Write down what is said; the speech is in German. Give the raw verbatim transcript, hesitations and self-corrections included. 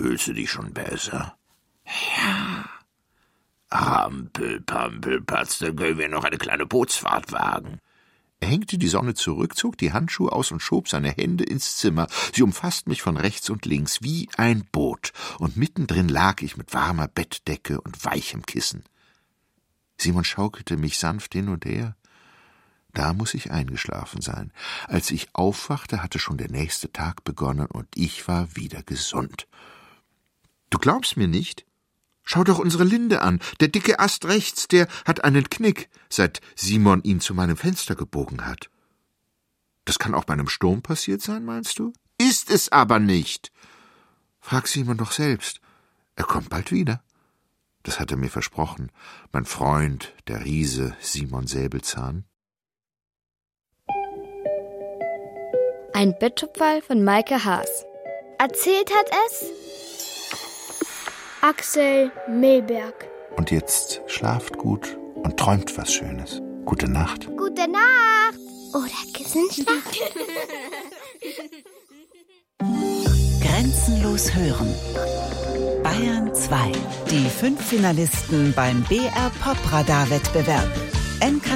Fühlst du dich schon besser? Ja. Hampel, Pampel, Patz, dann können wir noch eine kleine Bootsfahrt wagen. Er hängte die Sonne zurück, zog die Handschuhe aus und schob seine Hände ins Zimmer. Sie umfassten mich von rechts und links wie ein Boot, und mittendrin lag ich mit warmer Bettdecke und weichem Kissen. Simon schaukelte mich sanft hin und her. Da muß ich eingeschlafen sein. Als ich aufwachte, hatte schon der nächste Tag begonnen und ich war wieder gesund. Du glaubst mir nicht? Schau doch unsere Linde an. Der dicke Ast rechts, der hat einen Knick, seit Simon ihn zu meinem Fenster gebogen hat. Das kann auch bei einem Sturm passiert sein, meinst du? Ist es aber nicht. Frag Simon doch selbst. Er kommt bald wieder. Das hat er mir versprochen. Mein Freund, der Riese Simon Säbelzahn. Ein Betthupferl von Maike Haas. Erzählt hat es Axel Milberg. Und jetzt schlaft gut und träumt was Schönes. Gute Nacht. Gute Nacht. Oder Kissenschlag. Grenzenlos hören. Bayern zwei. Die fünf Finalisten beim B R Popradarwettbewerb.